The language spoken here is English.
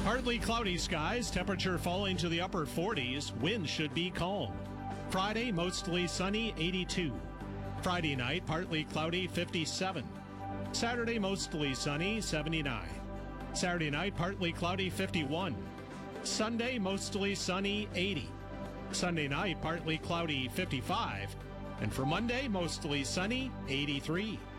Partly cloudy skies, temperature falling to the upper 40s. Wind should be calm. Friday, mostly sunny, 82. Friday night, partly cloudy, 57. Saturday, mostly sunny, 79. Saturday night, partly cloudy, 51. Sunday, mostly sunny, 80. Sunday night, partly cloudy, 55. And for Monday, mostly sunny, 83.